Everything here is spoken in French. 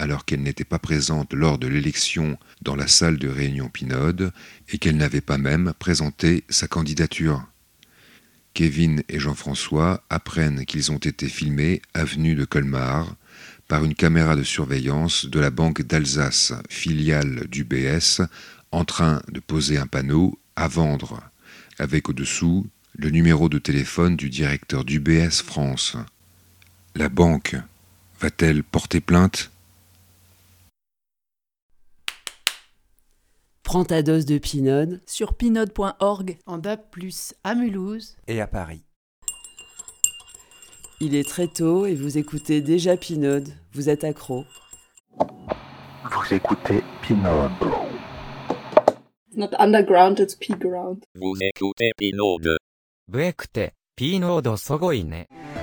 alors qu'elle n'était pas présente lors de l'élection dans la salle de réunion Pinode et qu'elle n'avait pas même présenté sa candidature. Kevin et Jean-François apprennent qu'ils ont été filmés avenue de Colmar par une caméra de surveillance de la Banque d'Alsace, filiale d'UBS, en train de poser un panneau à vendre, avec au-dessous le numéro de téléphone du directeur d'UBS France. La banque va-t-elle porter plainte ? Prends ta dose de Pinode sur pinode.org, en DAB+, à Mulhouse et à Paris. Il est très tôt et vous écoutez déjà Pinode. Vous êtes accro. Vous écoutez Pinode. It's not underground, it's P-ground. Vous écoutez Pinode. ブエクテ、ピーノードすごいね。